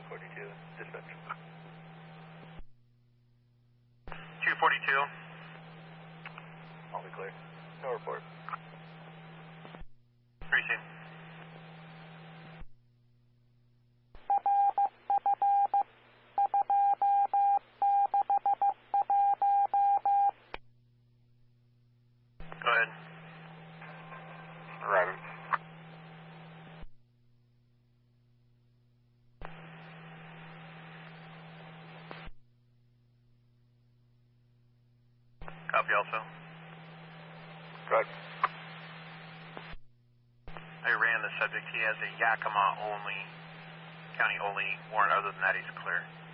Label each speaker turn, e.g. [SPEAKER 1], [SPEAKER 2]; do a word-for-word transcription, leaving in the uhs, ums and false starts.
[SPEAKER 1] forty-two, dispatch.
[SPEAKER 2] two forty-two.
[SPEAKER 1] All be clear. No report.
[SPEAKER 2] Appreciate it. Go ahead.
[SPEAKER 1] Arriving.
[SPEAKER 2] Copy also.
[SPEAKER 1] Good.
[SPEAKER 2] I ran the subject. He has a Yakima only, county only warrant. Other than that, he's clear.